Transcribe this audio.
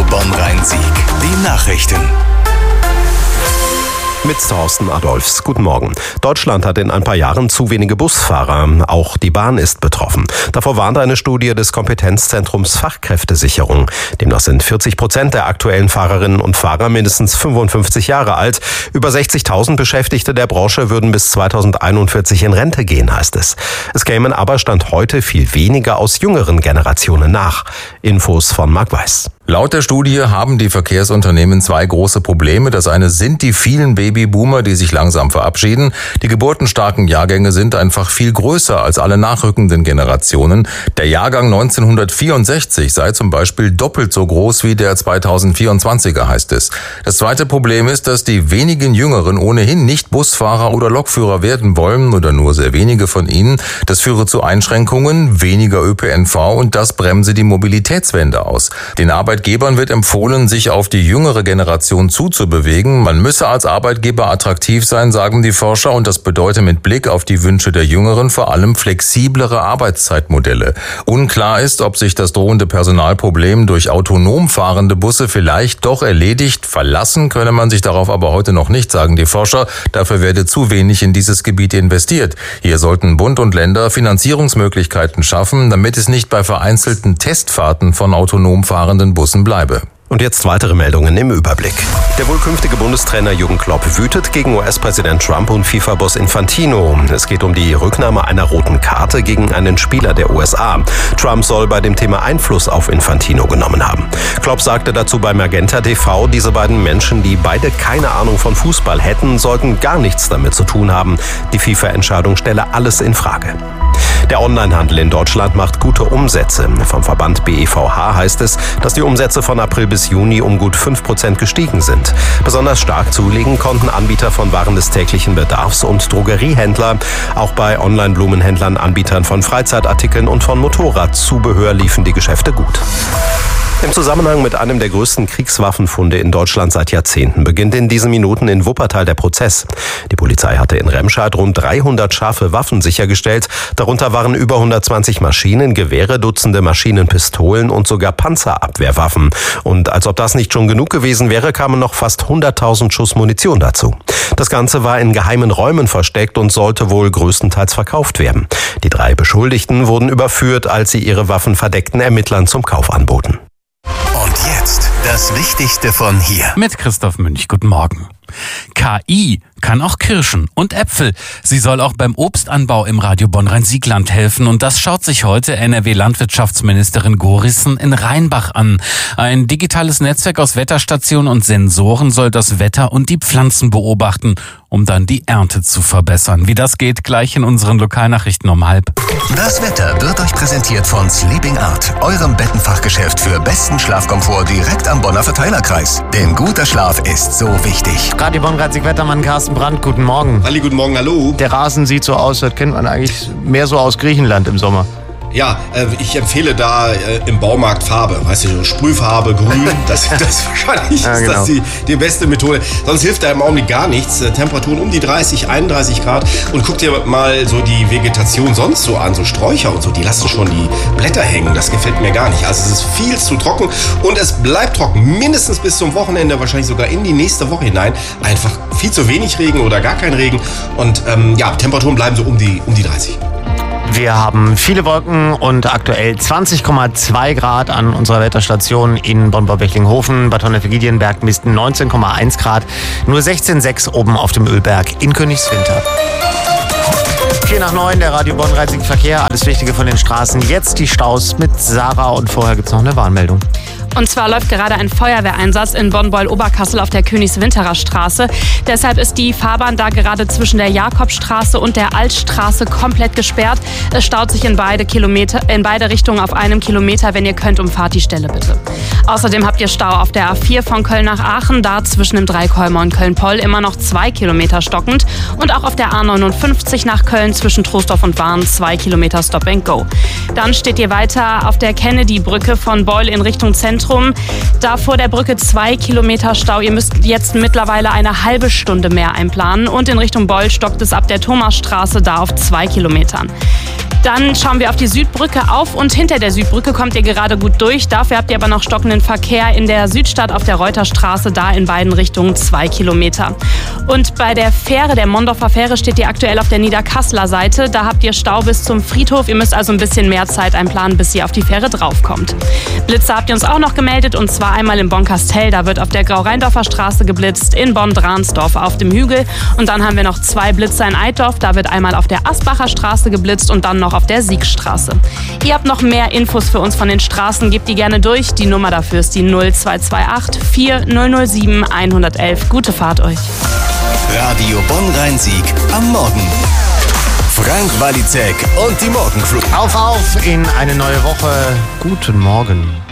Bonn-Rhein-Sieg. Die Nachrichten. Mit Thorsten Adolfs. Guten Morgen. Deutschland hat in ein paar Jahren zu wenige Busfahrer. Auch die Bahn ist betroffen. Davor warnt eine Studie des Kompetenzzentrums Fachkräftesicherung. Demnach sind 40% der aktuellen Fahrerinnen und Fahrer mindestens 55 Jahre alt. Über 60.000 Beschäftigte der Branche würden bis 2041 in Rente gehen, heißt es. Es kämen aber Stand heute viel weniger aus jüngeren Generationen nach. Infos von Marc Weiß. Laut der Studie haben die Verkehrsunternehmen zwei große Probleme. Das eine sind die vielen Babyboomer, die sich langsam verabschieden. Die geburtenstarken Jahrgänge sind einfach viel größer als alle nachrückenden Generationen. Der Jahrgang 1964 sei zum Beispiel doppelt so groß wie der 2024er, heißt es. Das zweite Problem ist, dass die wenigen Jüngeren ohnehin nicht Busfahrer oder Lokführer werden wollen oder nur sehr wenige von ihnen. Das führe zu Einschränkungen, weniger ÖPNV und das bremse die Mobilitätswende aus. Den Arbeitgebern wird empfohlen, sich auf die jüngere Generation zuzubewegen. Man müsse als Arbeitgeber attraktiv sein, sagen die Forscher, und das bedeutet mit Blick auf die Wünsche der Jüngeren vor allem flexiblere Arbeitszeitmodelle. Unklar ist, ob sich das drohende Personalproblem durch autonom fahrende Busse vielleicht doch erledigt. Verlassen könne man sich darauf aber heute noch nicht, sagen die Forscher. Dafür werde zu wenig in dieses Gebiet investiert. Hier sollten Bund und Länder Finanzierungsmöglichkeiten schaffen, damit es nicht bei vereinzelten Testfahrten von autonom fahrenden Bussen bleibe. Und jetzt weitere Meldungen im Überblick. Der wohl künftige Bundestrainer Jürgen Klopp wütet gegen US-Präsident Trump und FIFA-Boss Infantino. Es geht um die Rücknahme einer roten Karte gegen einen Spieler der USA. Trump soll bei dem Thema Einfluss auf Infantino genommen haben. Klopp sagte dazu bei Magenta TV, diese beiden Menschen, die beide keine Ahnung von Fußball hätten, sollten gar nichts damit zu tun haben. Die FIFA-Entscheidung stelle alles in Frage. Der Onlinehandel in Deutschland macht gute Umsätze. Vom Verband BEVH heißt es, dass die Umsätze von April bis Juni um gut 5% gestiegen sind. Besonders stark zulegen konnten Anbieter von Waren des täglichen Bedarfs und Drogeriehändler. Auch bei Online-Blumenhändlern, Anbietern von Freizeitartikeln und von Motorradzubehör liefen die Geschäfte gut. Im Zusammenhang mit einem der größten Kriegswaffenfunde in Deutschland seit Jahrzehnten beginnt in diesen Minuten in Wuppertal der Prozess. Die Polizei hatte in Remscheid rund 300 scharfe Waffen sichergestellt. Darunter waren über 120 Maschinen, Gewehre, Dutzende Maschinenpistolen und sogar Panzerabwehrwaffen. Und als ob das nicht schon genug gewesen wäre, kamen noch fast 100.000 Schuss Munition dazu. Das Ganze war in geheimen Räumen versteckt und sollte wohl größtenteils verkauft werden. Die 3 Beschuldigten wurden überführt, als sie ihre Waffen verdeckten Ermittlern zum Kauf anboten. Und jetzt das Wichtigste von hier. Mit Christoph Münch, guten Morgen. KI kann auch Kirschen und Äpfel. Sie soll auch beim Obstanbau im Radio Bonn-Rhein-Sieg-Land helfen. Und das schaut sich heute NRW-Landwirtschaftsministerin Gorissen in Rheinbach an. Ein digitales Netzwerk aus Wetterstationen und Sensoren soll das Wetter und die Pflanzen beobachten, um dann die Ernte zu verbessern. Wie das geht, gleich in unseren Lokalnachrichten um 12:30. Das Wetter wird euch präsentiert von Sleeping Art, eurem Bettenfachgeschäft für besten Schlafkomfort direkt am Bonner Verteilerkreis. Denn guter Schlaf ist so wichtig. Radio Bonn-Rhein-Sieg-Wettermann Carsten Brandt, guten Morgen. Halli, guten Morgen, hallo. Der Rasen sieht so aus, das kennt man eigentlich mehr so aus Griechenland im Sommer. Ja, ich empfehle da im Baumarkt Farbe, weißt du, so Sprühfarbe, grün, das wahrscheinlich ja, ist genau. das die beste Methode. Sonst hilft da im Augenblick gar nichts. Temperaturen um die 30, 31 Grad. Und guck dir mal so die Vegetation sonst so an, so Sträucher und so, die lassen schon die Blätter hängen. Das gefällt mir gar nicht. Also es ist viel zu trocken und es bleibt trocken, mindestens bis zum Wochenende, wahrscheinlich sogar in die nächste Woche hinein. Einfach viel zu wenig Regen oder gar kein Regen. Und Temperaturen bleiben so um die 30. Wir haben viele Wolken und aktuell 20,2 Grad an unserer Wetterstation in Bonn-Bauberchlinghofen. Bad Honnef-Giedienberg missten 19,1 Grad, nur 16,6 oben auf dem Ölberg in Königswinter. 8:45, der Radio Bonn-Rhein-Sieg Verkehr. Alles Wichtige von den Straßen. Jetzt die Staus mit Sarah und vorher gibt es noch eine Warnmeldung. Und zwar läuft gerade ein Feuerwehreinsatz in Bonn-Beul-Oberkassel auf der Königswinterer Straße. Deshalb ist die Fahrbahn da gerade zwischen der Jakobstraße und der Altstraße komplett gesperrt. Es staut sich in beide Richtungen auf einem Kilometer. Wenn ihr könnt, umfahrt die Stelle bitte. Außerdem habt ihr Stau auf der A4 von Köln nach Aachen, da zwischen dem Dreikolmer und Köln-Poll immer noch 2 Kilometer stockend. Und auch auf der A59 nach Köln zwischen Troisdorf und Wahn 2 Kilometer Stop and Go. Dann steht ihr weiter auf der Kennedy-Brücke von Beul in Richtung Zentrum. Da vor der Brücke 2 Kilometer Stau. Ihr müsst jetzt mittlerweile eine halbe Stunde mehr einplanen. Und in Richtung Beul stockt es ab der Thomasstraße da auf 2 Kilometern. Dann schauen wir auf die Südbrücke. Auf und hinter der Südbrücke kommt ihr gerade gut durch. Dafür habt ihr aber noch stockenden Verkehr in der Südstadt auf der Reuterstraße, da in beiden Richtungen 2 Kilometer. Und bei der Fähre, der Mondorfer Fähre, steht ihr aktuell auf der Niederkasseler Seite. Da habt ihr Stau bis zum Friedhof. Ihr müsst also ein bisschen mehr Zeit einplanen, bis ihr auf die Fähre draufkommt. Blitze habt ihr uns auch noch gemeldet, und zwar einmal in Bonn-Kastel. Da wird auf der Grau-Rheindorfer Straße geblitzt, in Bonn-Dransdorf auf dem Hügel. Und dann haben wir noch 2 Blitzer in Eitorf. Da wird einmal auf der Asbacher Straße geblitzt und dann noch auf der Siegstraße. Ihr habt noch mehr Infos für uns von den Straßen, gebt die gerne durch. Die Nummer dafür ist die 0228 4007 111. Gute Fahrt euch. Radio Bonn-Rhein-Sieg am Morgen. Frank Walizek und die Morgencrew. Auf in eine neue Woche. Guten Morgen.